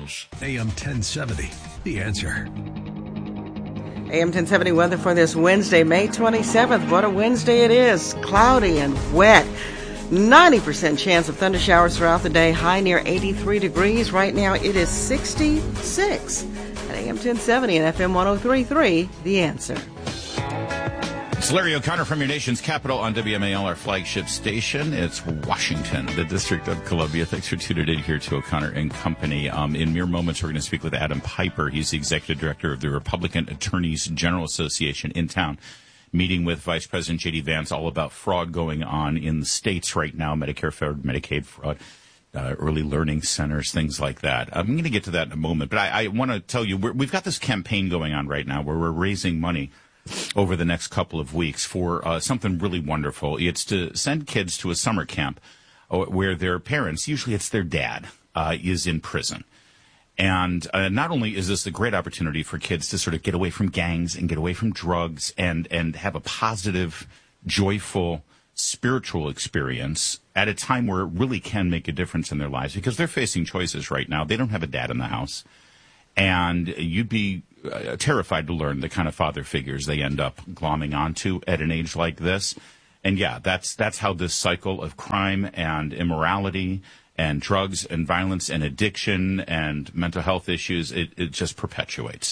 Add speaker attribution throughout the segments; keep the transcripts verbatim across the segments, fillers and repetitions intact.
Speaker 1: News, A M ten seventy, The Answer.
Speaker 2: A M ten seventy weather for this Wednesday, May twenty-seventh. What a Wednesday it is. Cloudy and wet. ninety percent chance of thunder showers throughout the day. High near eighty-three degrees. Right now it is sixty-six. At A M ten seventy and F M one oh three point three, The Answer.
Speaker 3: It's Larry O'Connor from your nation's capital on W M A L, our flagship station. It's Washington, the District of Columbia. Thanks for tuning in here to O'Connor and Company. Um, in mere moments, we're going to speak with Adam Piper. He's the executive director of the Republican Attorneys General Association in town, meeting with Vice President J D. Vance all about fraud going on in the states right now, Medicare fraud, Medicaid fraud, uh, early learning centers, things like that. I'm going to get to that in a moment, but I, I want to tell you, we're, we've got this campaign going on right now where we're raising money over the next couple of weeks for uh, something really wonderful. It's to send kids to a summer camp where their parents, usually it's their dad, uh, is in prison. And uh, not only is this a great opportunity for kids to sort of get away from gangs and get away from drugs and, and have a positive, joyful, spiritual experience at a time where it really can make a difference in their lives, because they're facing choices right now. They don't have a dad in the house. And you'd be uh, terrified to learn the kind of father figures they end up glomming onto at an age like this. And yeah, that's that's how this cycle of crime and immorality and drugs and violence and addiction and mental health issues, it, it just perpetuates.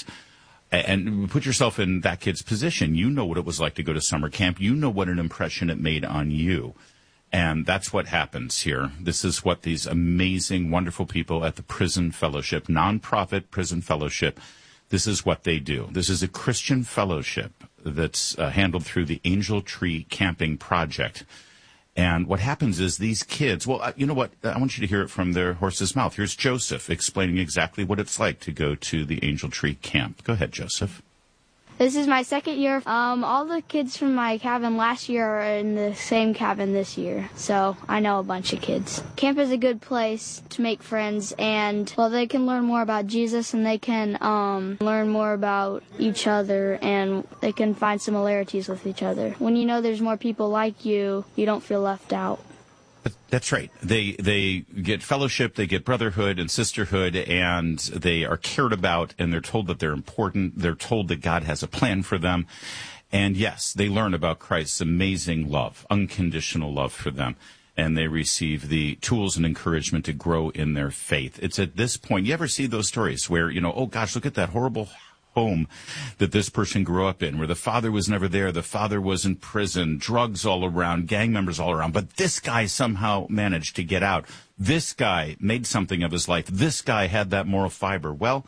Speaker 3: And put yourself in that kid's position. You know what it was like to go to summer camp. You know what an impression it made on you. And that's what happens here. This is what these amazing, wonderful people at the Prison Fellowship, nonprofit Prison Fellowship, this is what they do. This is a Christian fellowship that's uh, handled through the Angel Tree Camping Project. And what happens is these kids, well, uh, you know what? I want you to hear it from their horse's mouth. Here's Joseph explaining exactly what it's like to go to the Angel Tree Camp. Go ahead, Joseph.
Speaker 4: This is my second year. Um, all the kids from my cabin last year are in the same cabin this year, so I know a bunch of kids. Camp is a good place to make friends, and, well, they can learn more about Jesus, and they can um, learn more about each other, and they can find similarities with each other. When you know there's more people like you, you don't feel left out.
Speaker 3: That's right. They they get fellowship, they get brotherhood and sisterhood, and they are cared about, and they're told that they're important. They're told that God has a plan for them. And yes, they learn about Christ's amazing love, unconditional love for them, and they receive the tools and encouragement to grow in their faith. It's at this point, you ever see those stories where, you know, oh gosh, look at that horrible home that this person grew up in, where the father was never there, the father was in prison, drugs all around, gang members all around, but this guy somehow managed to get out. This guy made something of his life. This guy had that moral fiber. Well,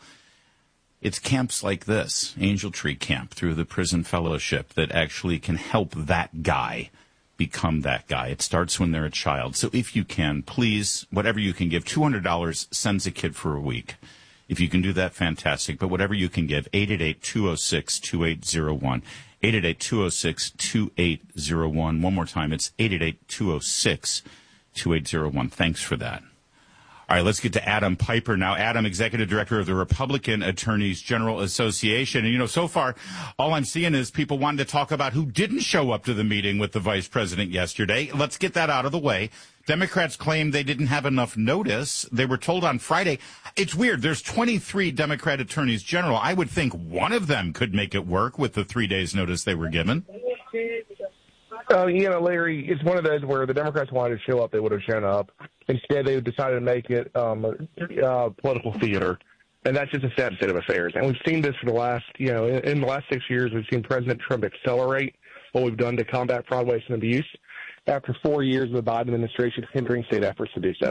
Speaker 3: it's camps like this, Angel Tree Camp, through the Prison Fellowship, that actually can help that guy become that guy. It starts when they're a child. So if you can, please, whatever you can give, two hundred dollars sends a kid for a week. If you can do that, fantastic. But whatever you can give, eight eight eight, two oh six, two eight oh one. eight eight eight, two oh six, two eight oh one. One more time, it's eight eight eight, two oh six, two eight oh one. Thanks for that. All right, let's get to Adam Piper now. Adam, Executive Director of the Republican Attorneys General Association. And, you know, so far, all I'm seeing is people wanting to talk about who didn't show up to the meeting with the vice president yesterday. Let's get that out of the way. Democrats claim they didn't have enough notice. They were told on Friday. It's weird. There's twenty-three Democrat attorneys general. I would think one of them could make it work with the three days notice they were given.
Speaker 5: Uh, you know, Larry, it's one of those where the Democrats wanted to show up, they would have shown up. Instead, they decided to make it um, uh, political theater. And that's just a sad state of affairs. And we've seen this for the last, you know, in, in the last six years, we've seen President Trump accelerate what we've done to combat fraud, waste, and abuse after four years of the Biden administration hindering state efforts to do so.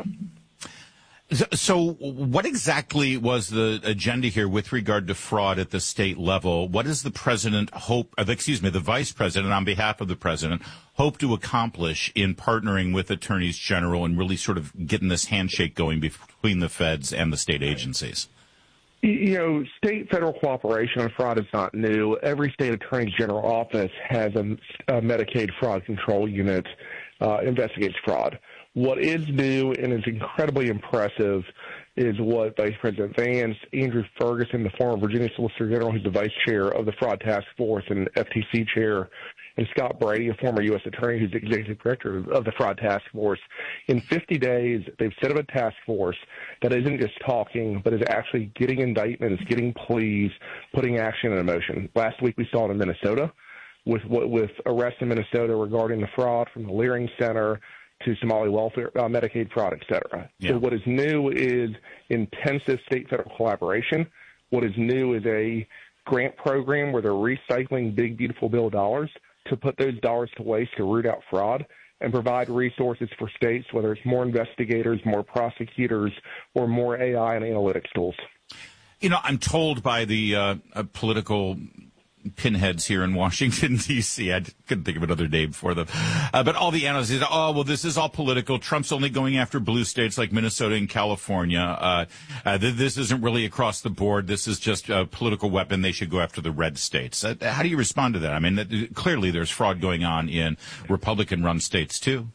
Speaker 3: So what exactly was the agenda here with regard to fraud at the state level? What does the president hope, excuse me, the vice president on behalf of the president hope to accomplish in partnering with attorneys general and really sort of getting this handshake going between the feds and the state agencies?
Speaker 5: You know, state-federal cooperation on fraud is not new. Every state attorney general office has a, a Medicaid fraud control unit uh, investigates fraud. What is new and is incredibly impressive is what Vice President Vance, Andrew Ferguson, the former Virginia Solicitor General, who's the vice chair of the Fraud Task Force and F T C chair, and Scott Brady, a former U S attorney who's the executive director of the Fraud Task Force. In fifty days, they've set up a task force that isn't just talking, but is actually getting indictments, getting pleas, putting action in motion. Last week we saw it in Minnesota with with arrests in Minnesota regarding the fraud from the Leering Center to Somali welfare, uh, Medicaid fraud, et cetera.
Speaker 3: Yeah.
Speaker 5: So what is new is intensive state-federal collaboration. What is new is a grant program where they're recycling big, beautiful bill dollars to put those dollars to waste to root out fraud and provide resources for states, whether it's more investigators, more prosecutors, or more A I and analytics tools.
Speaker 3: You know, I'm told by the uh, uh, political pinheads here in Washington, D C. I couldn't think of another name for them. Uh, but all the analysts say, oh, well, this is all political. Trump's only going after blue states like Minnesota and California. Uh, uh, th- this isn't really across the board. This is just a political weapon. They should go after the red states. Uh, how do you respond to that? I mean, that, clearly there's fraud going on in Republican-run states, too.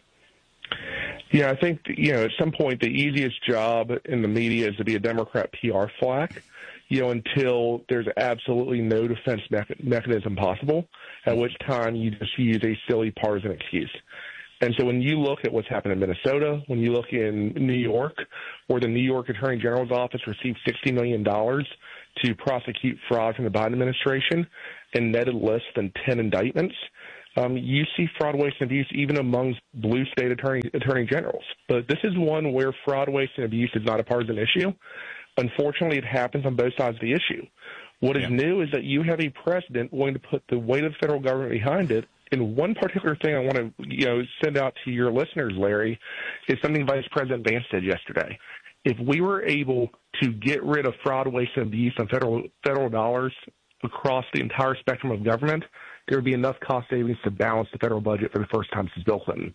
Speaker 5: Yeah, I think, you know, at some point the easiest job in the media is to be a Democrat P R flack, you know, until there's absolutely no defense me- mechanism possible, at which time you just use a silly partisan excuse. And so when you look at what's happened in Minnesota, when you look in New York, where the New York Attorney General's office received sixty million dollars to prosecute fraud from the Biden administration and netted less than ten indictments, Um, you see fraud, waste, and abuse even amongst blue state attorney attorney generals. But this is one where fraud, waste, and abuse is not a partisan issue. Unfortunately, it happens on both sides of the issue. What is yeah. new is that you have a president willing to put the weight of the federal government behind it. And one particular thing I want to you know send out to your listeners, Larry, is something Vice President Vance did yesterday. If we were able to get rid of fraud, waste, and abuse on federal federal dollars across the entire spectrum of government, there would be enough cost savings to balance the federal budget for the first time since Bill Clinton.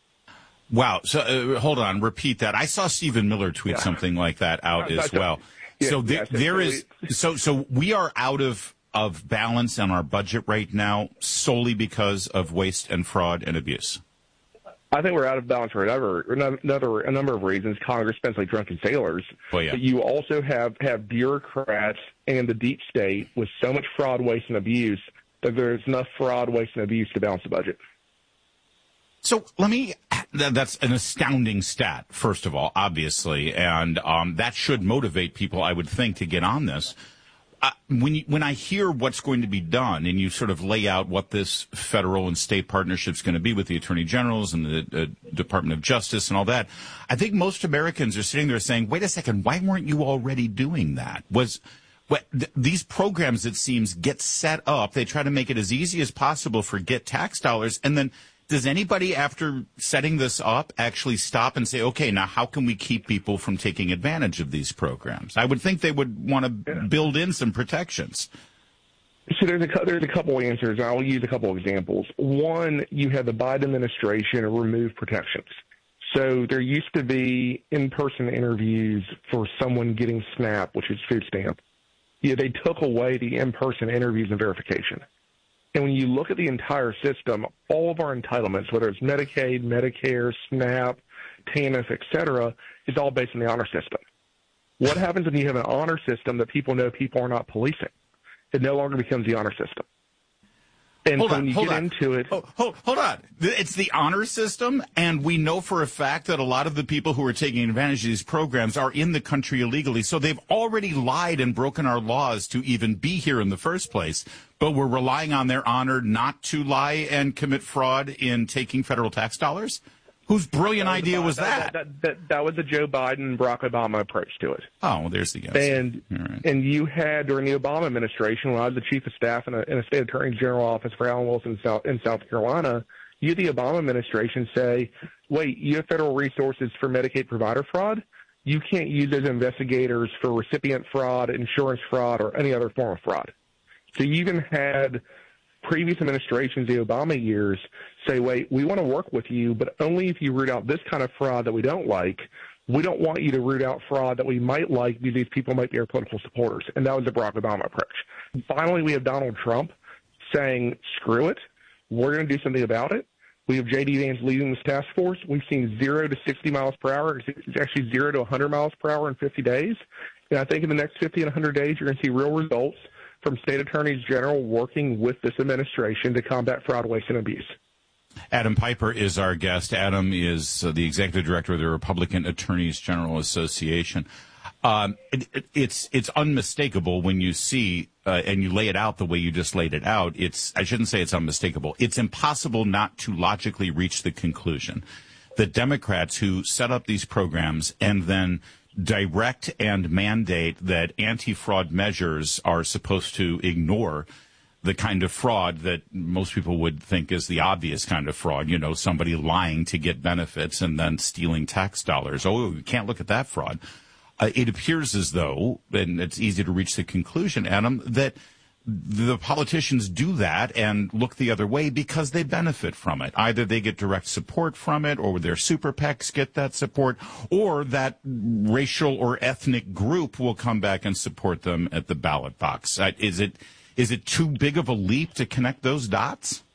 Speaker 3: Wow. So uh, hold on. Repeat that. I saw Stephen Miller tweet yeah. something like that out as well. Yeah, so th- yeah, there is so so we are out of of balance on our budget right now solely because of waste and fraud and abuse.
Speaker 5: I think we're out of balance for another, another a number of reasons. Congress spends like drunken sailors.
Speaker 3: Oh, yeah.
Speaker 5: But you also have, have bureaucrats and the deep state with so much fraud, waste, and abuse that there's enough fraud, waste, and abuse to balance the budget.
Speaker 3: So let me, that's an astounding stat, first of all, obviously, and um, that should motivate people, I would think, to get on this. Uh, when you, when I hear what's going to be done and you sort of lay out what this federal and state partnership is going to be with the attorney generals and the uh, Department of Justice and all that, I think most Americans are sitting there saying, wait a second, why weren't you already doing that? Was what th- these programs, it seems, get set up. They try to make it as easy as possible for get tax dollars. And then does anybody, after setting this up, actually stop and say, okay, now how can we keep people from taking advantage of these programs? I would think they would want to yeah. build in some protections.
Speaker 5: So there's a, there's a couple answers. I'll use a couple of examples. One, you have the Biden administration remove protections. So there used to be in-person interviews for someone getting SNAP, which is food stamp. Yeah, they took away the in-person interviews and verification. And when you look at the entire system, all of our entitlements, whether it's Medicaid, Medicare, SNAP, T A N F, et cetera, is all based on the honor system. What happens when you have an honor system that people know people are not policing? It no longer becomes the honor system. And
Speaker 3: hold
Speaker 5: so
Speaker 3: on,
Speaker 5: when you
Speaker 3: hold
Speaker 5: get
Speaker 3: on.
Speaker 5: into it...
Speaker 3: Hold, hold, hold on. It's the honor system, and we know for a fact that a lot of the people who are taking advantage of these programs are in the country illegally, so they've already lied and broken our laws to even be here in the first place, but we're relying on their honor not to lie and commit fraud in taking federal tax dollars? Whose brilliant
Speaker 5: that was
Speaker 3: idea
Speaker 5: Biden,
Speaker 3: was that?
Speaker 5: That, that, that? that was the Joe Biden, Barack Obama approach to it.
Speaker 3: Oh, well, there's the answer.
Speaker 5: And
Speaker 3: right.
Speaker 5: and you had, during the Obama administration, when I was the chief of staff in a, in a state attorney general office for Alan Wilson in South, in South Carolina, you had the Obama administration say, wait, you have federal resources for Medicaid provider fraud? You can't use those investigators for recipient fraud, insurance fraud, or any other form of fraud. So you even had previous administrations, the Obama years, say, wait, we want to work with you, but only if you root out this kind of fraud that we don't like. We don't want you to root out fraud that we might like because these people might be our political supporters. And that was the Barack Obama approach. Finally, we have Donald Trump saying, screw it, we're going to do something about it. We have J D Vance leading this task force. We've seen zero to sixty miles per hour. It's actually zero to one hundred miles per hour in fifty days. And I think in the next fifty and one hundred days, you're going to see real results from state attorneys general working with this administration to combat fraud, waste, and abuse.
Speaker 3: Adam Piper is our guest. Adam is uh, the executive director of the Republican Attorneys General Association. Um, it, it, it's it's unmistakable when you see uh, and you lay it out the way you just laid it out. It's I shouldn't say it's unmistakable. It's impossible not to logically reach the conclusion that Democrats who set up these programs and then direct and mandate that anti-fraud measures are supposed to ignore the kind of fraud that most people would think is the obvious kind of fraud, you know, somebody lying to get benefits and then stealing tax dollars. Oh, you can't look at that fraud. Uh, it appears as though, and it's easy to reach the conclusion, Adam, that the politicians do that and look the other way because they benefit from it. Either they get direct support from it, or their super PACs get that support, or that racial or ethnic group will come back and support them at the ballot box. Uh, is it is it too big of a leap to connect those dots?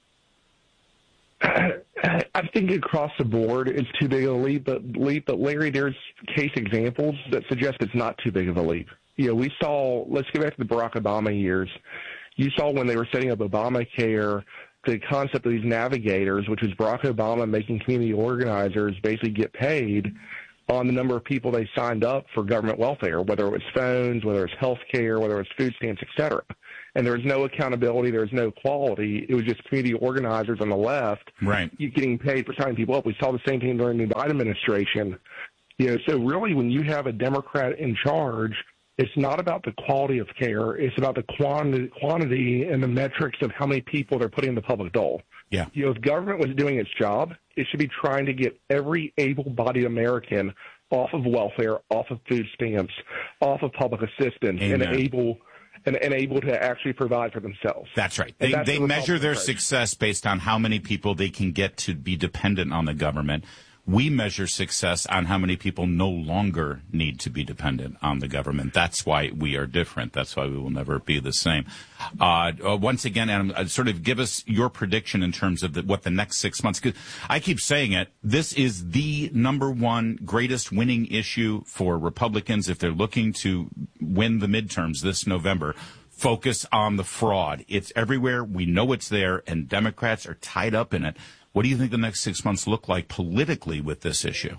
Speaker 5: I think across the board it's too big of a leap, but, leap, but Larry, there's case examples that suggest it's not too big of a leap. You know, we saw, let's go back to the Barack Obama years. You saw when they were setting up Obamacare, the concept of these navigators, which was Barack Obama making community organizers basically get paid on the number of people they signed up for government welfare, whether it was phones, whether it was health care, whether it was food stamps, et cetera. And there was no accountability, there was no quality. It was just community organizers on the left
Speaker 3: right.
Speaker 5: getting paid for signing people up. We saw the same thing during the Biden administration. You know, so really when you have a Democrat in charge, it's not about the quality of care. It's about the quantity, quantity and the metrics of how many people they're putting in the public dole.
Speaker 3: Yeah.
Speaker 5: You know, if government was doing its job, it should be trying to get every able-bodied American off of welfare, off of food stamps, off of public assistance,
Speaker 3: Amen.
Speaker 5: and able and, and able to actually provide for themselves.
Speaker 3: That's right. They,
Speaker 5: that's
Speaker 3: they
Speaker 5: the
Speaker 3: measure their
Speaker 5: approach.
Speaker 3: success based on how many people they can get to be dependent on the government. We measure success on how many people no longer need to be dependent on the government. That's why we are different. That's why we will never be the same. Uh, uh, once again, Adam, uh, sort of give us your prediction in terms of the, what the next six months. Cause I keep saying it. This is the number one greatest winning issue for Republicans if they're looking to win the midterms this November. Focus on the fraud. It's everywhere. We know it's there, and Democrats are tied up in it. What do you think the next six months look like politically with this issue?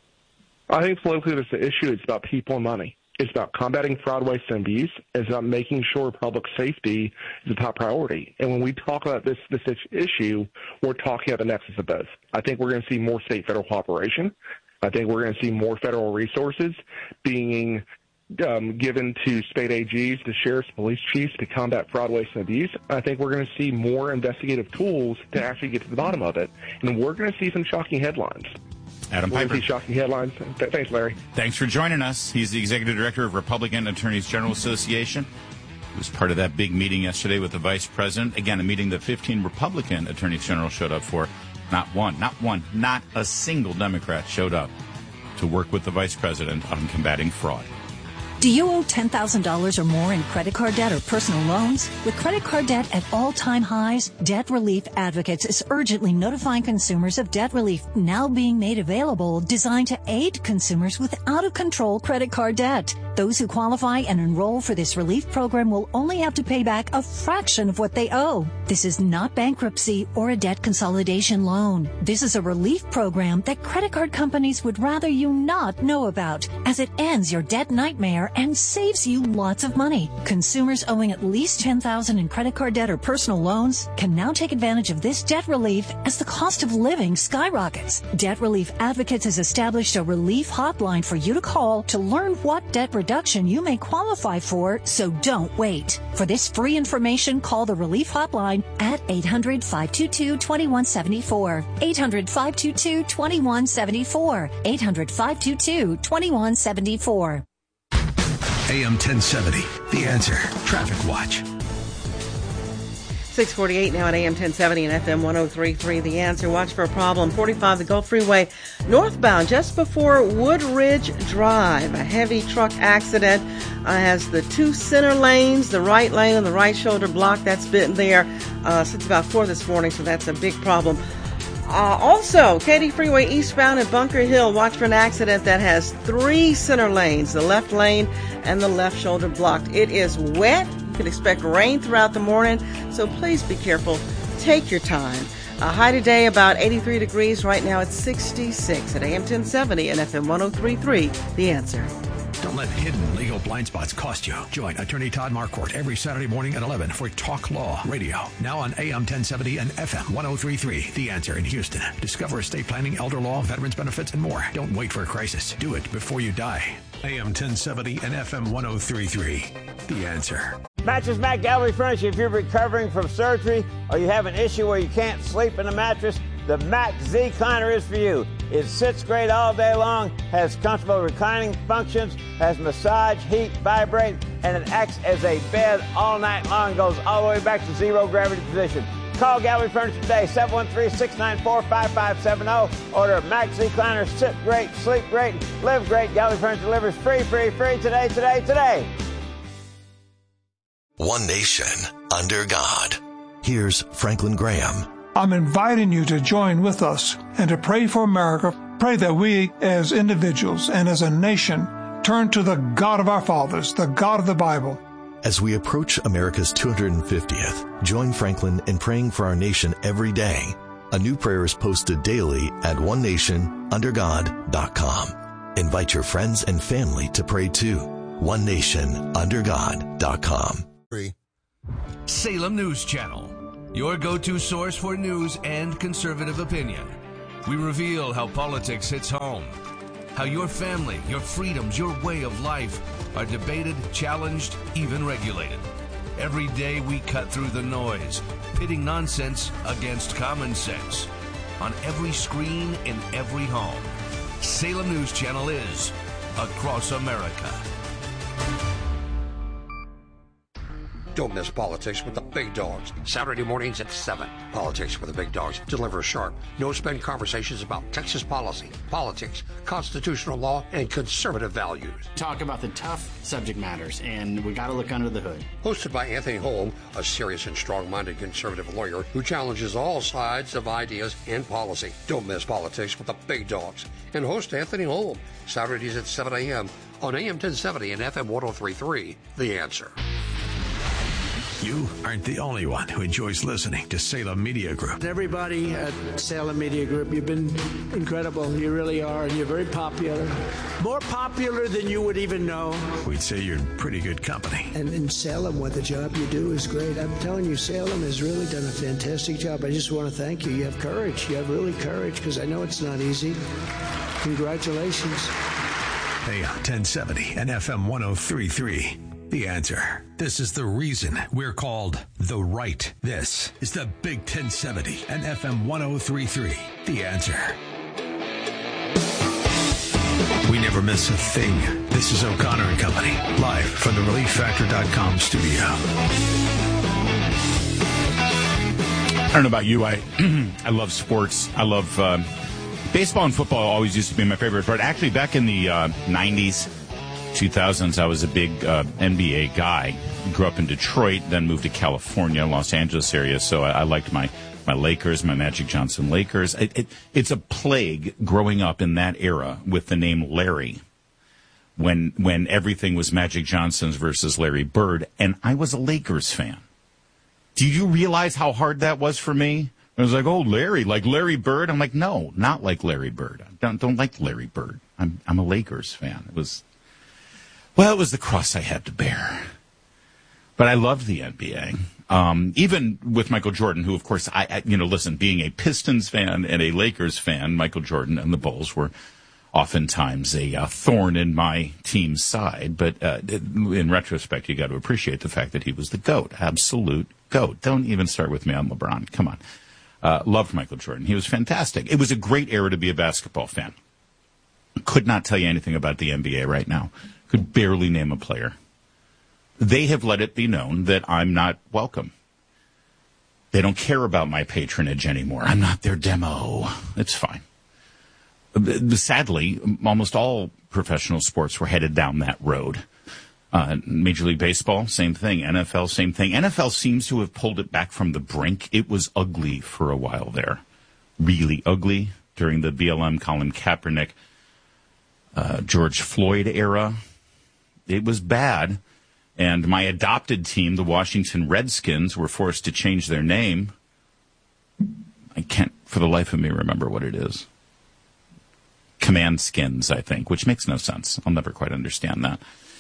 Speaker 5: I think politically it's the issue. It's about people and money. It's about combating fraud, waste, and abuse. It's about making sure public safety is a top priority. And when we talk about this this issue, we're talking about the nexus of both. I think we're going to see more state-federal cooperation. I think we're going to see more federal resources being Um, given to state A Gs, to sheriffs, police chiefs to combat fraud, waste, and abuse. I think we're going to see more investigative tools to actually get to the bottom of it. And we're going to see some shocking headlines.
Speaker 3: Adam
Speaker 5: we're
Speaker 3: Piper.
Speaker 5: going to see shocking headlines. Th- thanks, Larry.
Speaker 3: Thanks for joining us. He's the executive director of Republican Attorneys General Association. He was part of that big meeting yesterday with the vice president. Again, a meeting that fifteen Republican attorneys general showed up for. Not one, not one, not a single Democrat showed up to work with the vice president on combating fraud.
Speaker 6: Do you owe ten thousand dollars or more in credit card debt or personal loans? With credit card debt at all-time highs, Debt Relief Advocates is urgently notifying consumers of debt relief now being made available, designed to aid consumers with out-of-control credit card debt. Those who qualify and enroll for this relief program will only have to pay back a fraction of what they owe. This is not bankruptcy or a debt consolidation loan. This is a relief program that credit card companies would rather you not know about, as it ends your debt nightmare and saves you lots of money. Consumers owing at least ten thousand dollars in credit card debt or personal loans can now take advantage of this debt relief as the cost of living skyrockets. Debt Relief Advocates has established a relief hotline for you to call to learn what debt reduction you may qualify for, so don't wait. For this free information, call the relief hotline at eight hundred, five two two, two one seven four. eight hundred, five two two, two one seven four. eight hundred, five two two, two one seven four.
Speaker 1: A M ten seventy, The Answer. Traffic Watch.
Speaker 2: six forty-eight now at A M ten seventy and F M one oh three point three. The Answer. Watch for a problem. forty-five, the Gulf Freeway, northbound, just before Woodridge Drive. A heavy truck accident uh, has the two center lanes, the right lane and the right shoulder blocked. That's been there uh, since about four this morning, so that's a big problem. Uh, also, Katy Freeway eastbound at Bunker Hill, watch for an accident that has three center lanes, the left lane and the left shoulder blocked. It is wet. You can expect rain throughout the morning, so please be careful. Take your time. A high today about eighty-three degrees. Right now it's sixty-six at A M ten seventy and F M one oh three point three. The Answer.
Speaker 1: Don't let hidden legal blind spots cost you. Join attorney Todd Marquardt every Saturday morning at eleven for Talk Law Radio. Now on A M ten seventy and F M one oh three point three. The Answer in Houston. Discover estate planning, elder law, veterans benefits, and more. Don't wait for a crisis. Do it before you die. A M ten seventy and F M one oh three point three. The Answer.
Speaker 7: Mattress Mac Gallery Furniture. If you're recovering from surgery or you have an issue where you can't sleep in the mattress, the Mac Z-Cliner is for you. It sits great all day long, has comfortable reclining functions, has massage, heat, vibrate, and it acts as a bed all night long, goes all the way back to zero gravity position. Call Gallery Furniture today, seven one three, six nine four, five five seven zero. Order Mac Z-Cliner, sit great, sleep great, live great. Gallery Furniture delivers free, free, free today, today, today.
Speaker 8: One nation under God. Here's Franklin Graham.
Speaker 9: I'm inviting you to join with us and to pray for America. Pray that we as individuals and as a nation turn to the God of our fathers, the God of the Bible.
Speaker 8: As we approach America's two hundred fiftieth, join Franklin in praying for our nation every day. A new prayer is posted daily at one nation under god dot com. Invite your friends and family to pray too. one nation under god dot com.
Speaker 10: Salem News Channel, your go-to source for news and conservative opinion. We reveal how politics hits home, how your family, your freedoms, your way of life are debated, challenged, even regulated. Every day we cut through the noise, pitting nonsense against common sense. On every screen, in every home, Salem News Channel is across America.
Speaker 11: Don't miss Politics with the Big Dogs. Saturday mornings at seven. Politics with the Big Dogs deliver sharp, no-spin conversations about Texas policy, politics, constitutional law, and conservative values.
Speaker 12: Talk about the tough subject matters, and we got to look under the hood.
Speaker 11: Hosted by Anthony Holm, a serious and strong-minded conservative lawyer who challenges all sides of ideas and policy. Don't miss Politics with the Big Dogs. And host Anthony Holm, Saturdays at seven a.m. on A M ten seventy and F M one oh three point three. The Answer.
Speaker 1: You aren't the only one who enjoys listening to Salem Media Group.
Speaker 13: Everybody at Salem Media Group, you've been incredible. You really are, and you're very popular. More popular than you would even know.
Speaker 1: We'd say you're in pretty good company.
Speaker 13: And in Salem, what the job you do is great. I'm telling you, Salem has really done a fantastic job. I just want to thank you. You have courage. You have really courage, because I know it's not easy. Congratulations.
Speaker 1: A M ten seventy and F M one oh three point three. The Answer. This is the reason we're called The Right. This is the Big ten seventy and F M one oh three point three. The Answer. We never miss a thing. This is O'Connor and Company, live from the relief factor dot com studio.
Speaker 3: I don't know about you. I I love sports. I love uh, baseball and football. Always used to be my favorite sport. Actually, back in the uh, nineties, two thousands, I was a big uh, N B A guy. Grew up in Detroit, then moved to California, Los Angeles area. So I, I liked my, my Lakers, my Magic Johnson Lakers. It, it, it's a plague growing up in that era with the name Larry, when when everything was Magic Johnson's versus Larry Bird, and I was a Lakers fan. Do you realize how hard that was for me? I was like, oh, Larry, like Larry Bird? I'm like, no, not like Larry Bird. I don't, don't like Larry Bird. I'm I'm a Lakers fan. It was... Well, it was the cross I had to bear. But I loved the N B A. Um, even with Michael Jordan, who, of course, I, I, you know, listen, being a Pistons fan and a Lakers fan, Michael Jordan and the Bulls were oftentimes a uh, thorn in my team's side. But uh, in retrospect, you got to appreciate the fact that he was the GOAT, absolute GOAT. Don't even start with me on LeBron. Come on. Uh, loved Michael Jordan. He was fantastic. It was a great era to be a basketball fan. Could not tell you anything about the N B A right now. Could barely name a player. They have let it be known that I'm not welcome. They don't care about my patronage anymore. I'm not their demo. It's fine. Sadly, almost all professional sports were headed down that road. Uh, Major League Baseball, same thing. N F L, same thing. N F L seems to have pulled it back from the brink. It was ugly for a while there really ugly during the B L M, Colin Kaepernick, uh, George Floyd era. It was bad. And my adopted team, the Washington Redskins, were forced to change their name. I can't, for the life of me, remember what it is. Command Skins, I think, which makes no sense. I'll never quite understand that.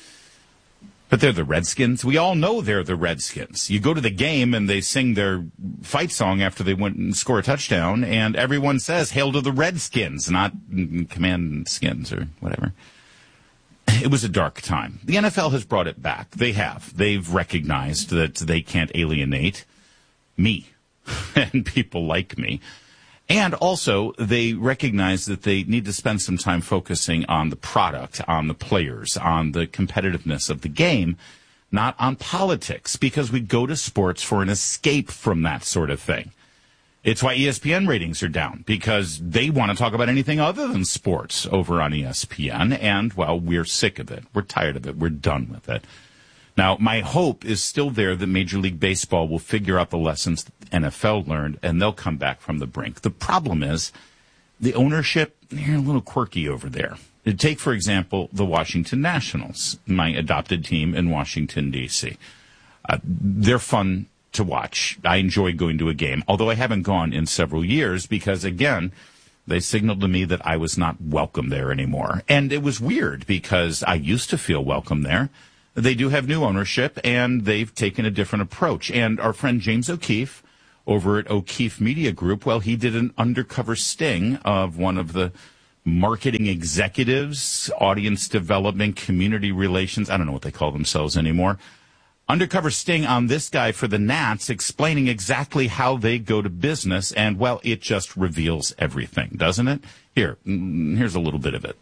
Speaker 3: But they're the Redskins. We all know they're the Redskins. You go to the game and they sing their fight song after they went and score a touchdown, and everyone says, "Hail to the Redskins," not Command Skins or whatever. It was a dark time. The N F L has brought it back. They have. They've recognized that they can't alienate me and people like me. And also, they recognize that they need to spend some time focusing on the product, on the players, on the competitiveness of the game, not on politics, because we go to sports for an escape from that sort of thing. It's why E S P N ratings are down, because they want to talk about anything other than sports over on E S P N, and, well, we're sick of it. We're tired of it. We're done with it. Now, my hope is still there that Major League Baseball will figure out the lessons that the N F L learned, and they'll come back from the brink. The problem is the ownership, they're a little quirky over there. Take, for example, the Washington Nationals, my adopted team in Washington, D C Uh, they're fun to watch. I enjoy going to a game, although I haven't gone in several years because, again, they signaled to me that I was not welcome there anymore. And it was weird because I used to feel welcome there. They do have new ownership, and they've taken a different approach. And our friend James O'Keefe over at O'Keefe Media Group, well, he did an undercover sting of one of the marketing executives, audience development, community relations, I don't know what they call themselves anymore, undercover sting on this guy for the Nats, explaining exactly how they go to business. And, well, it just reveals everything, doesn't it? Here, here's a little bit of it.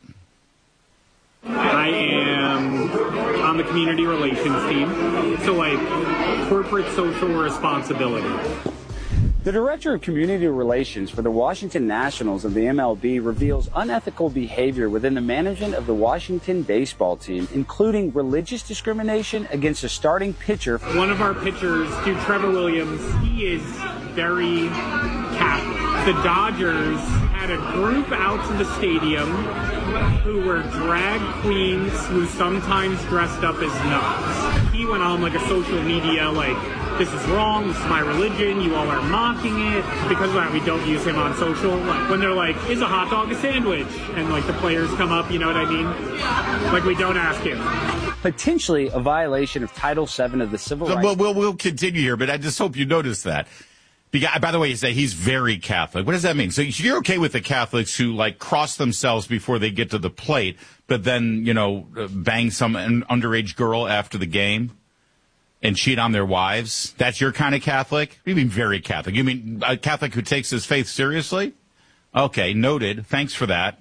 Speaker 14: I am on the community relations team, so like corporate social responsibility.
Speaker 15: The director of community relations for the Washington Nationals of the M L B reveals unethical behavior within the management of the Washington baseball team, including religious discrimination against a starting pitcher.
Speaker 14: One of our pitchers, dude, Trevor Williams, he is very Catholic. The Dodgers had a group out to the stadium who were drag queens who sometimes dressed up as nuns. He went on like a social media, like, this is wrong, this is my religion, you all are mocking it. Because of that, we don't use him on social. Like, when they're like, is a hot dog a sandwich? And like the players come up, you know what I mean? Like, we don't ask him.
Speaker 15: Potentially a violation of Title seven of the Civil Rights.
Speaker 3: Well, we'll, we'll continue here, but I just hope you notice that. Because, by the way, you say he's very Catholic. What does that mean? So you're okay with the Catholics who, like, cross themselves before they get to the plate, but then, you know, bang some underage girl after the game and cheat on their wives? That's your kind of Catholic? You mean very Catholic? You mean a Catholic who takes his faith seriously? Okay, noted. Thanks for that.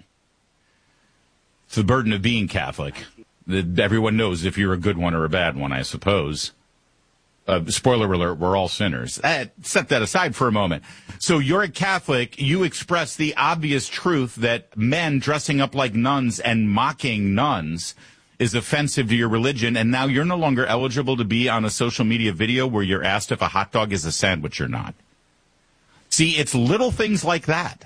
Speaker 3: It's the burden of being Catholic. Everyone knows if you're a good one or a bad one, I suppose. Uh, spoiler alert, we're all sinners. Uh, set that aside for a moment. So you're a Catholic. You express the obvious truth that men dressing up like nuns and mocking nuns is offensive to your religion, and now you're no longer eligible to be on a social media video where you're asked if a hot dog is a sandwich or not. See, it's little things like that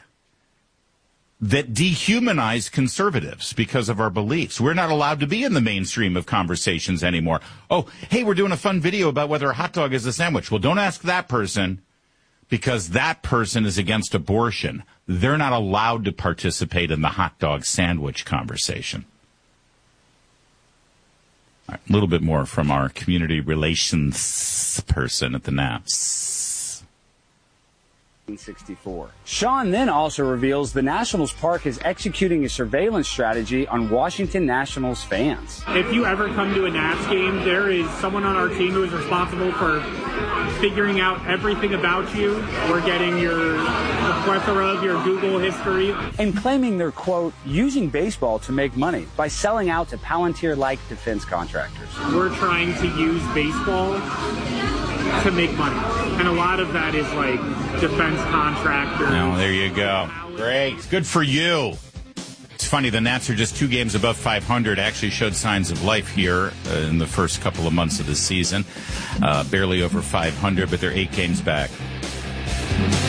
Speaker 3: that dehumanize conservatives because of our beliefs. We're not allowed to be in the mainstream of conversations anymore. Oh, hey, we're doing a fun video about whether a hot dog is a sandwich. Well, don't ask that person because that person is against abortion. They're not allowed to participate in the hot dog sandwich conversation. All right, a little bit more from our community relations person at the N A P S.
Speaker 15: sixty-four. Sean then also reveals the Nationals Park is executing a surveillance strategy on Washington Nationals fans.
Speaker 14: If you ever come to a Nats game, there is someone on our team who is responsible for figuring out everything about you. We're getting your a plethora of your Google history.
Speaker 15: And claiming they're, quote, using baseball to make money by selling out to Palantir-like defense contractors.
Speaker 14: We're trying to use baseball to make money. And a lot of that is like defense contractors.
Speaker 3: Oh, there you go. Great. Good for you. It's funny, the Nats are just two games above five hundred, actually showed signs of life here uh, in the first couple of months of the season. Uh, barely over five hundred, but they're eight games back.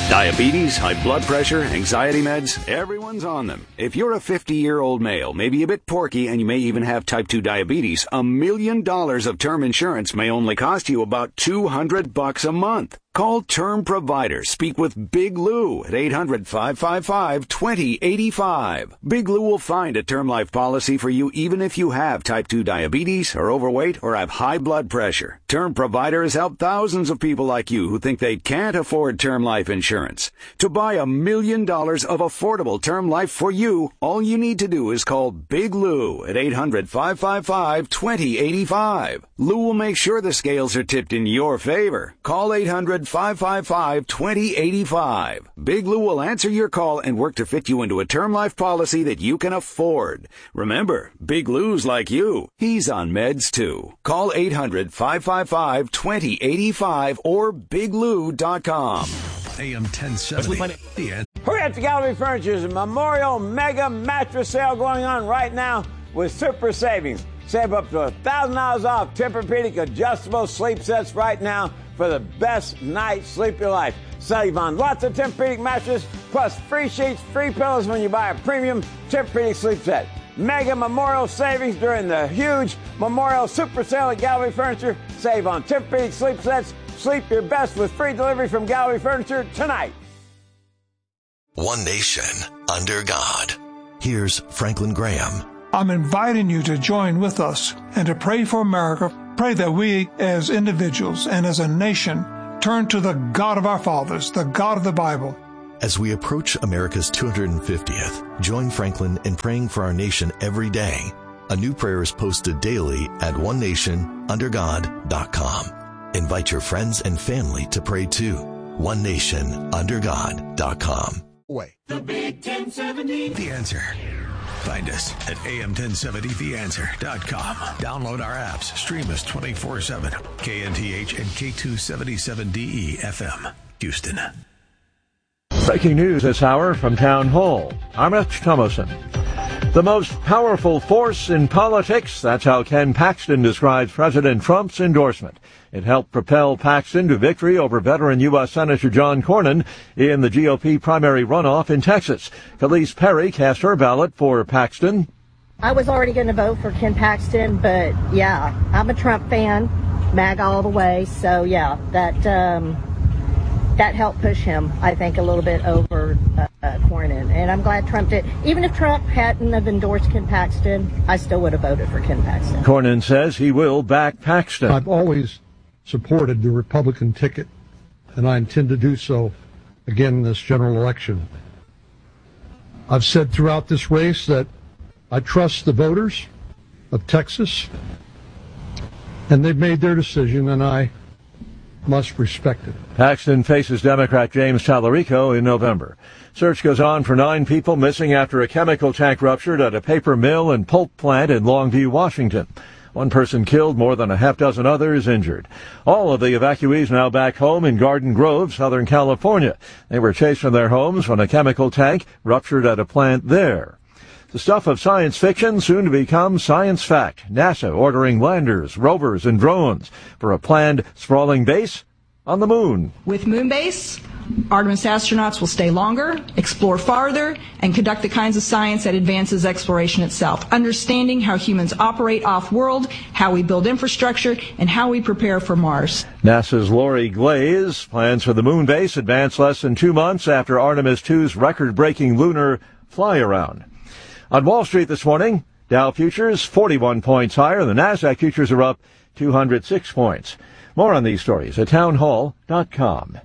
Speaker 16: Diabetes, high blood pressure, anxiety meds, everyone's on them. If you're a fifty-year-old male, maybe a bit porky, and you may even have type two diabetes, a million dollars of term insurance may only cost you about two hundred bucks a month. Call Term Provider. Speak with Big Lou at eight hundred, five five five, two zero eight five. Big Lou will find a term life policy for you even if you have type two diabetes, are overweight, or have high blood pressure. Term Provider has helped thousands of people like you who think they can't afford term life insurance. To buy a million dollars of affordable term life for you, all you need to do is call Big Lou at eight hundred, five five five, two zero eight five. Lou will make sure the scales are tipped in your favor. Call eight hundred, five five five, two zero eight five. Big Lou will answer your call and work to fit you into a term life policy that you can afford. Remember, Big Lou's like you. He's on meds too. Call eight hundred, five five five, two zero eight five or big lou dot com.
Speaker 1: A M ten seventy. The end.
Speaker 7: Hurry up to Gallery Furniture's Memorial Mega Mattress Sale going on right now with super savings. Save up to one thousand dollars off Tempur-Pedic adjustable sleep sets right now for the best night's sleep of your life. Save on lots of Tempur-Pedic mattresses, plus free sheets, free pillows when you buy a premium Tempur-Pedic sleep set. Mega Memorial savings during the huge Memorial Super Sale at Gallery Furniture. Save on Tempur-Pedic sleep sets. Sleep your best with free delivery from Gallery Furniture tonight.
Speaker 8: One nation under God. Here's Franklin Graham.
Speaker 9: I'm inviting you to join with us and to pray for America. Pray that we as individuals and as a nation turn to the God of our fathers, the God of the Bible.
Speaker 8: As we approach America's two hundred fiftieth, join Franklin in praying for our nation every day. A new prayer is posted daily at one nation under god dot com. Invite your friends and family to pray too. one nation under god dot com.
Speaker 1: Wait. The Big ten seventy. The Answer. Find us at A M ten seventy the answer dot com. Download our apps. Stream us twenty-four seven. K N T H and K two seventy-seven D E F M. Houston.
Speaker 17: Breaking news this hour from Town Hall. I'm Rich Thomason. The most powerful force in politics, that's how Ken Paxton describes President Trump's endorsement. It helped propel Paxton to victory over veteran U S Senator John Cornyn in the G O P primary runoff in Texas. Khalees Perry cast her ballot for Paxton.
Speaker 18: I was already going to vote for Ken Paxton, but yeah, I'm a Trump fan, MAGA all the way, so yeah, that um, that helped push him, I think, a little bit over uh, uh, Cornyn, and I'm glad Trump did. Even if Trump hadn't have endorsed Ken Paxton, I still would have voted for Ken Paxton.
Speaker 17: Cornyn says he will back Paxton.
Speaker 19: I've always supported the Republican ticket, and I intend to do so again in this general election. I've said throughout this race that I trust the voters of Texas, and they've made their decision, and I must respect it.
Speaker 17: Paxton faces Democrat James Tallarico in November. Search goes on for nine people missing after a chemical tank ruptured at a paper mill and pulp plant in Longview, Washington. One person killed, more than a half dozen others injured. All of the evacuees now back home in Garden Grove, Southern California. They were chased from their homes when a chemical tank ruptured at a plant there. The stuff of science fiction soon to become science fact. NASA ordering landers, rovers, and drones for a planned sprawling base on the moon.
Speaker 20: With Moonbase, Artemis astronauts will stay longer, explore farther, and conduct the kinds of science that advances exploration itself, understanding how humans operate off-world, how we build infrastructure, and how we prepare for Mars.
Speaker 17: NASA's Lori Glaze plans for the moon base advance less than two months after Artemis two's record-breaking lunar fly-around. On Wall Street this morning, Dow futures forty-one points higher. The NASDAQ futures are up two hundred six points. More on these stories at town hall dot com.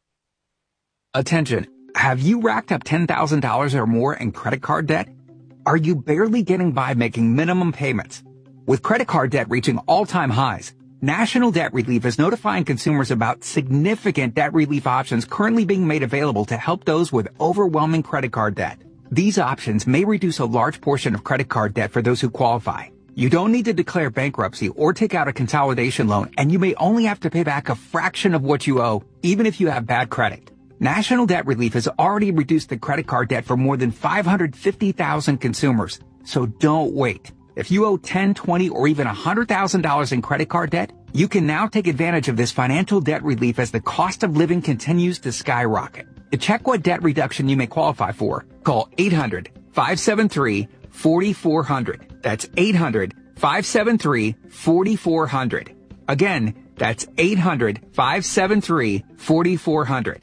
Speaker 21: Attention. Have you racked up ten thousand dollars or more in credit card debt? Are you barely getting by making minimum payments? With credit card debt reaching all-time highs, National Debt Relief is notifying consumers about significant debt relief options currently being made available to help those with overwhelming credit card debt. These options may reduce a large portion of credit card debt for those who qualify. You don't need to declare bankruptcy or take out a consolidation loan, and you may only have to pay back a fraction of what you owe, even if you have bad credit. National Debt Relief has already reduced the credit card debt for more than five hundred fifty thousand consumers, so don't wait. If you owe ten, twenty, or even one hundred thousand dollars in credit card debt, you can now take advantage of this financial debt relief as the cost of living continues to skyrocket. To check what debt reduction you may qualify for, call eight hundred, five seven three, four four zero zero. That's eight hundred, five seven three, four four zero zero. Again, that's eight hundred, five seven three, four four zero zero.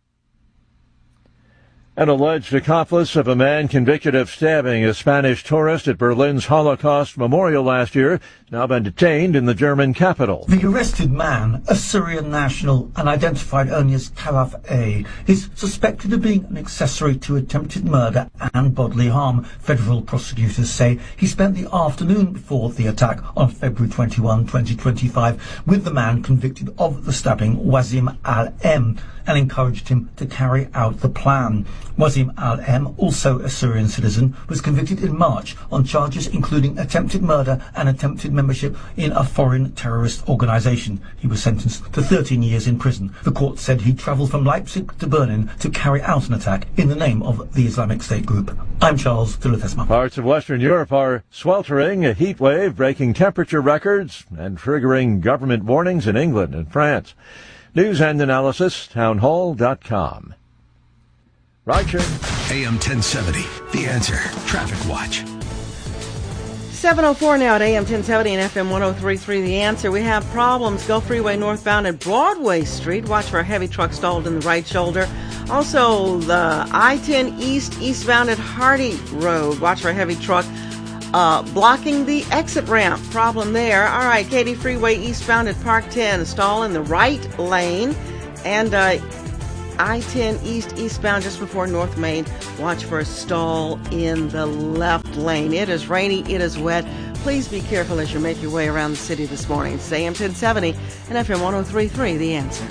Speaker 17: An alleged accomplice of a man convicted of stabbing a Spanish tourist at Berlin's Holocaust Memorial last year has now been detained in the German capital.
Speaker 4: The arrested man, a Syrian national and identified only as Khalaf A, is suspected of being an accessory to attempted murder and bodily harm. Federal prosecutors say he spent the afternoon before the attack on February twenty-first, twenty twenty-five with the man convicted of the stabbing, Wasim Al-M, and encouraged him to carry out the plan. Wasim Al-M, also a Syrian citizen, was convicted in March on charges including attempted murder and attempted membership in a foreign terrorist organisation. He was sentenced to thirteen years in prison. The court said he travelled from Leipzig to Berlin to carry out an attack in the name of the Islamic State group. I'm Charles de Ledesma.
Speaker 17: Parts of Western Europe are sweltering, a heat wave breaking temperature records and triggering government warnings in England and France. News and analysis, townhall dot com. Roger.
Speaker 1: A M ten seventy, The Answer. Traffic Watch.
Speaker 2: seven oh four now at A M ten seventy and F M one oh three point three. The Answer. We have problems. Go Freeway northbound at Broadway Street. Watch for a heavy truck stalled in the right shoulder. Also, the I ten East eastbound at Hardy Road. Watch for a heavy truck uh, blocking the exit ramp. Problem there. All right, Katy Freeway eastbound at Park ten. Stall in the right lane. And uh, I ten East eastbound just before North Main. Watch for a stall in the left lane. It is rainy. It is wet. Please be careful as you make your way around the city this morning. It's A M ten seventy and F M one oh three point three. The Answer.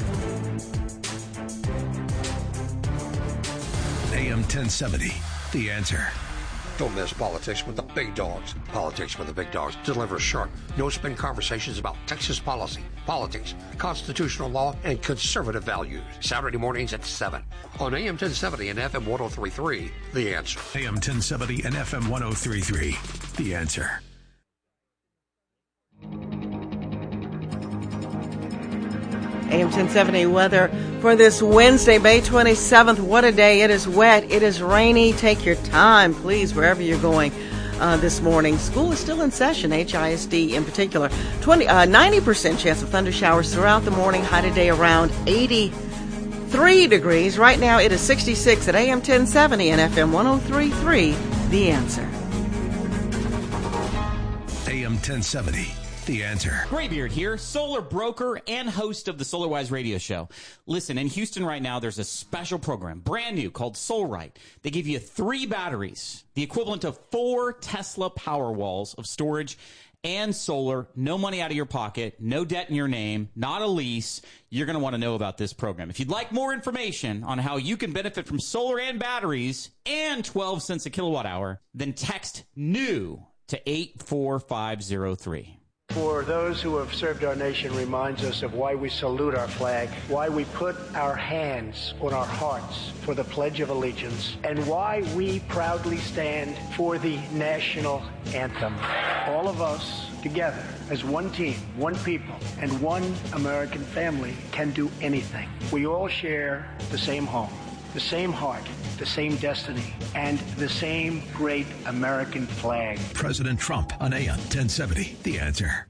Speaker 1: A M ten seventy, The Answer.
Speaker 11: Don't miss Politics with the Big Dogs. Politics with the Big Dogs delivers sharp, no-spin conversations about Texas policy, politics, constitutional law, and conservative values. Saturday mornings at seven on A M ten seventy and F M one oh three point three. The Answer.
Speaker 1: A M ten seventy and F M one oh three point three. The Answer.
Speaker 2: A M ten seventy weather for this Wednesday, May twenty-seventh. What a day. It is wet. It is rainy. Take your time, please, wherever you're going uh, this morning. School is still in session, H I S D in particular. twenty, uh, ninety percent chance of thunder showers throughout the morning. High today around eighty-three degrees. Right now it is sixty-six at A M ten seventy and F M one oh three point three. The Answer.
Speaker 1: A M ten seventy. The Answer.
Speaker 22: Graybeard here, solar broker and host of the SolarWise radio show. Listen, in Houston right now, there's a special program, brand new, called SolRite. They give you three batteries, the equivalent of four Tesla Powerwalls of storage and solar, no money out of your pocket, no debt in your name, not a lease. You're going to want to know about this program. If you'd like more information on how you can benefit from solar and batteries and twelve cents a kilowatt hour, then text NEW to eight four five zero three.
Speaker 13: For those who have served our nation reminds us of why we salute our flag, why we put our hands on our hearts for the Pledge of Allegiance, and why we proudly stand for the national anthem. All of us together as one team, one people, and one American family can do anything. We all share the same home, the same heart, the same destiny, and the same great American flag.
Speaker 1: President Trump on A M ten seventy. The Answer.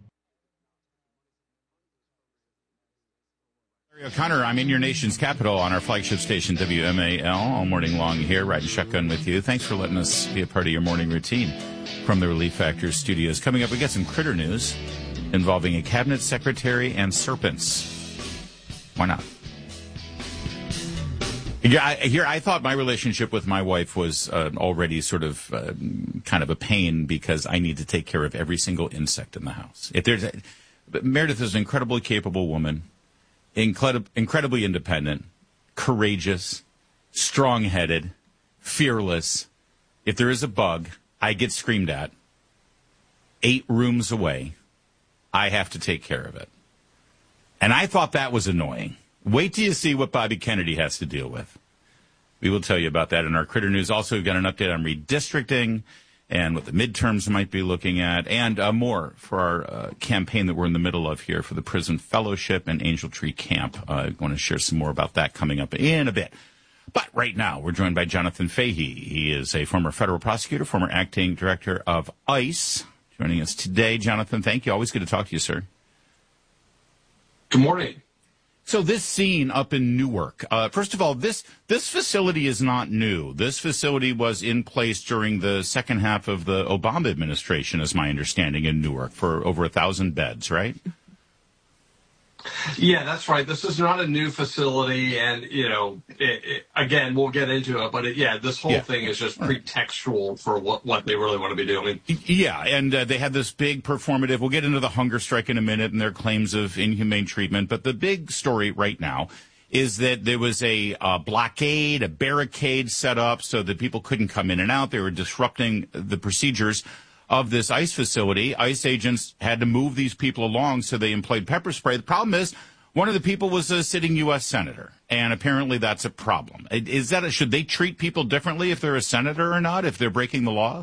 Speaker 3: Larry O'Connor, I'm in your nation's capital on our flagship station, W M A L, all morning long here, riding shotgun with you. Thanks for letting us be a part of your morning routine from the Relief Factor studios. Coming up, we got some critter news involving a cabinet secretary and serpents. Why not? Yeah, I, here I thought my relationship with my wife was uh, already sort of uh, kind of a pain because I need to take care of every single insect in the house. If there's a, Meredith is an incredibly capable woman, incredi- incredibly independent, courageous, strong-headed, fearless. If there is a bug, I get screamed at. Eight rooms away, I have to take care of it. And I thought that was annoying. Wait till you see what Bobby Kennedy has to deal with. We will tell you about that in our critter news. Also, we've got an update on redistricting and what the midterms might be looking at, and uh, more for our uh, campaign that we're in the middle of here for the Prison Fellowship and Angel Tree Camp. I uh, want to share some more about that coming up in a bit. But right now, we're joined by Jonathan Fahey. He is a former federal prosecutor, former acting director of ICE. Joining us today, Jonathan, thank you. Always good to talk to you, sir.
Speaker 5: Good morning.
Speaker 3: So this scene up in Newark, uh, first of all, this this facility is not new. This facility was in place during the second half of the Obama administration, is my understanding, in Newark for over a thousand beds, right?
Speaker 5: Yeah, that's right. This is not a new facility, and, you know, it, it, again, we'll get into it, but it, yeah, this whole yeah. thing is just pretextual for what, what they really want to be doing.
Speaker 3: Yeah, and uh, they had this big performative, we'll get into the hunger strike in a minute and their claims of inhumane treatment, but the big story right now is that there was a uh, blockade, a barricade set up so that people couldn't come in and out. They were disrupting the procedures of this ICE facility. ICE agents had to move these people along, so they employed pepper spray. The problem is, one of the people was a sitting U S senator, and apparently that's a problem. Is that a, should they treat people differently if they're a senator or not, if they're breaking the law?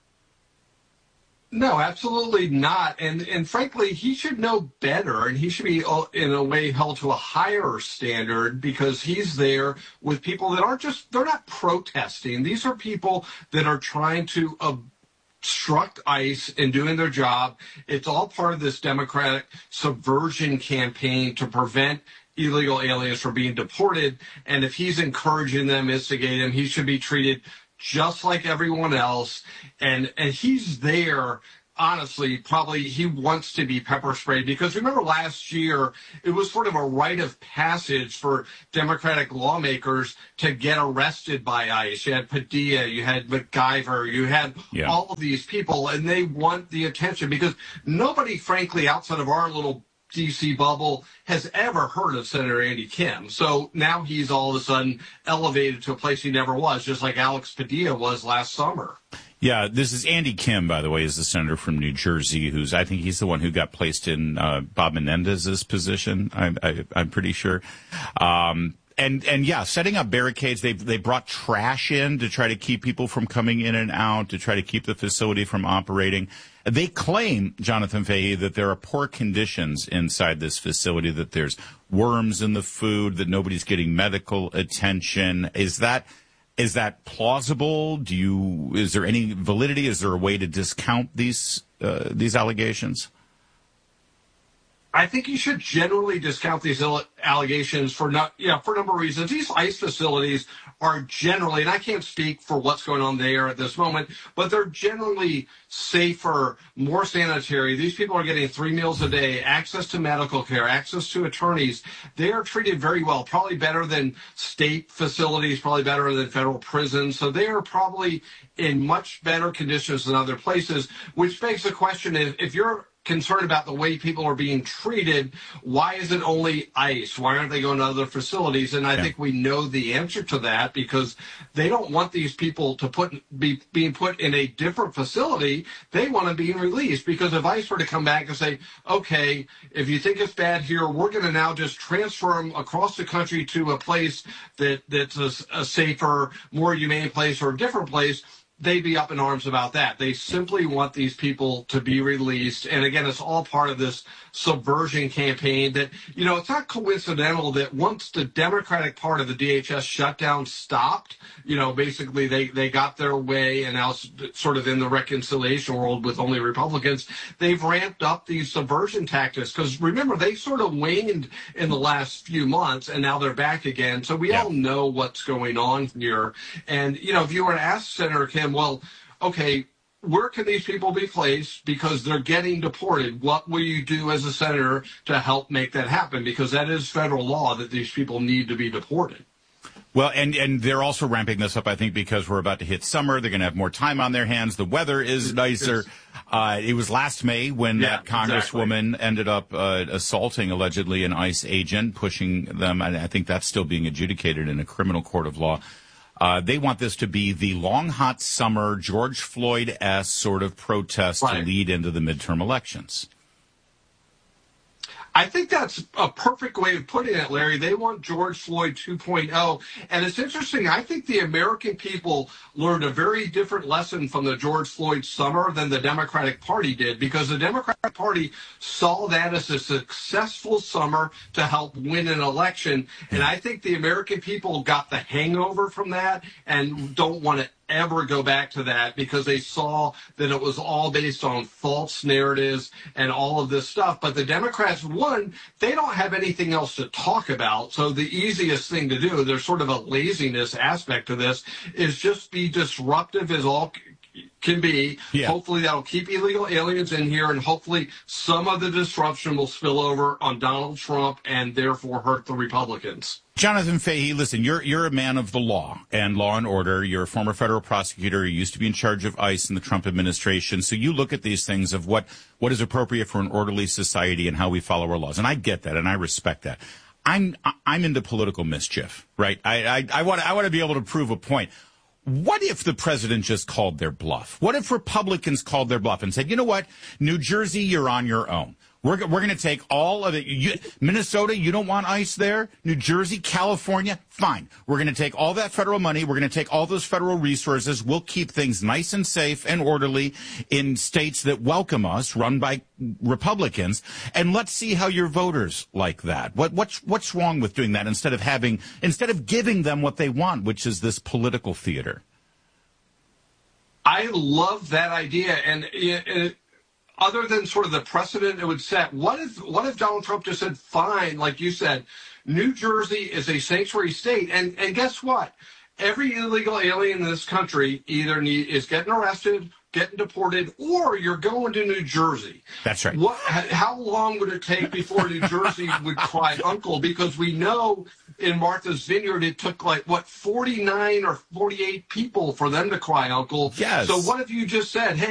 Speaker 5: No, absolutely not. And and frankly, he should know better, and he should be, in a way, held to a higher standard, because he's there with people that aren't just, they're not protesting. These are people that are trying to uh, obstruct ICE in doing their job. It's all part of this Democratic subversion campaign to prevent illegal aliens from being deported. And if he's encouraging them, instigating them, he should be treated just like everyone else. And and he's there, honestly, probably he wants to be pepper sprayed, because remember last year, it was sort of a rite of passage for Democratic lawmakers to get arrested by ICE. You had Padilla, you had MacGyver, you had yeah. all of these people, and they want the attention, because nobody, frankly, outside of our little D C bubble has ever heard of Senator Andy Kim. So now he's all of a sudden elevated to a place he never was, just like Alex Padilla was last summer.
Speaker 3: Yeah, this is Andy Kim, by the way, is the senator from New Jersey, who's, I think he's the one who got placed in uh, Bob Menendez's position, I, I, I'm pretty sure. Um, and, and yeah, setting up barricades, they they brought trash in to try to keep people from coming in and out, to try to keep the facility from operating. They claim, Jonathan Fahey, that there are poor conditions inside this facility, that there's worms in the food, that nobody's getting medical attention. Is that is that plausible? Do you is there any validity? Is there a way to discount these uh, these allegations?
Speaker 5: I think you should generally discount these allegations for not, you know, for a number of reasons. These ICE facilities are generally, and I can't speak for what's going on there at this moment, but they're generally safer, more sanitary. These people are getting three meals a day, access to medical care, access to attorneys. They are treated very well, probably better than state facilities, probably better than federal prisons. So they are probably in much better conditions than other places, which begs the question, if, if you're concerned about the way people are being treated, why is it only ICE? Why aren't they going to other facilities? And I yeah. think we know the answer to that, because they don't want these people to put be being put in a different facility. They want them being released, because if ICE were to come back and say, okay, if you think it's bad here, we're going to now just transfer them across the country to a place that that's a, a safer, more humane place or a different place, they'd be up in arms about that. They simply want these people to be released. And again, it's all part of this subversion campaign that, you know, it's not coincidental that once the Democratic part of the D H S shutdown stopped, you know, basically they, they got their way, and now sort of in the reconciliation world with only Republicans, they've ramped up these subversion tactics. Because remember, they sort of waned in the last few months, and now they're back again. So we yeah. all know what's going on here. And, you know, if you were to ask Senator Kim, well, okay, where can these people be placed because they're getting deported? What will you do as a senator to help make that happen? Because that is federal law that these people need to be deported.
Speaker 3: Well, and, and they're also ramping this up, I think, because we're about to hit summer. They're going to have more time on their hands. The weather is nicer. Uh, it was last May when yeah, that congresswoman exactly. ended up uh, assaulting, allegedly, an ICE agent, pushing them. And I think that's still being adjudicated in a criminal court of law. Uh, they want this to be the long, hot summer, George Floyd-esque sort of protest right. to lead into the midterm elections.
Speaker 5: I I think that's a perfect way of putting it, Larry. They want George Floyd two point oh. And it's interesting. I think the American people learned a very different lesson from the George Floyd summer than the Democratic Party did, because the Democratic Party saw that as a successful summer to help win an election. And I think the American people got the hangover from that and don't want to ever go back to that, because they saw that it was all based on false narratives and all of this stuff. But the Democrats, one, they don't have anything else to talk about. So the easiest thing to do, there's sort of a laziness aspect to this, is just be disruptive as all can be. Yeah. Hopefully that'll keep illegal aliens in here, and hopefully some of the disruption will spill over on Donald Trump and therefore hurt the Republicans.
Speaker 3: Jonathan Fahey, listen, you're you're a man of the law and law and order. You're a former federal prosecutor. You used to be in charge of ICE in the Trump administration. So you look at these things of what, what is appropriate for an orderly society and how we follow our laws. And I get that, and I respect that. I'm I'm into political mischief, right? I I, I want I want to be able to prove a point. What if the president just called their bluff? What if Republicans called their bluff and said, you know what, New Jersey, you're on your own. We're, we're going to take all of it. You, Minnesota, you don't want ICE there? New Jersey, California, fine. We're going to take all that federal money. We're going to take all those federal resources. We'll keep things nice and safe and orderly in states that welcome us, run by Republicans. And let's see how your voters like that. What, what's, what's wrong with doing that instead of having, instead of giving them what they want, which is this political theater?
Speaker 5: I love that idea. And it, it, other than sort of the precedent it would set, what if what if Donald Trump just said, fine, like you said, New Jersey is a sanctuary state, and, and guess what? Every illegal alien in this country either need, is getting arrested, getting deported, or you're going to New Jersey.
Speaker 3: That's right.
Speaker 5: What? How long would it take before New Jersey would cry uncle? Because we know in Martha's Vineyard it took like, what, forty-nine or forty-eight people for them to cry uncle.
Speaker 3: Yes.
Speaker 5: So what if you just said, hey,